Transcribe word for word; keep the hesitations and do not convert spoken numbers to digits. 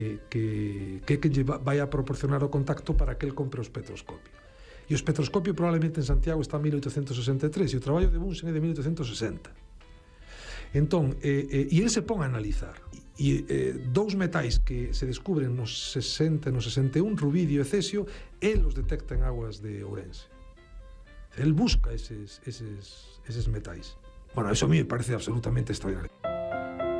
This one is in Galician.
que, que, que lle vai a proporcionar o contacto para que el compre o espectroscopio. E o espectroscopio probablemente en Santiago está en mil oitocentos sesenta e tres e o traballo de Bunsen é de mil oitocentos sesenta. Entón, eh, eh, e ele se pon a analizar e eh, dous metais que se descubren nos sesenta e nos sesenta e un, rubidio e cesio, el os detecta en aguas de Ourense. El busca eses, eses, eses metais. Bueno, eso a mí me parece absolutamente extraordinario.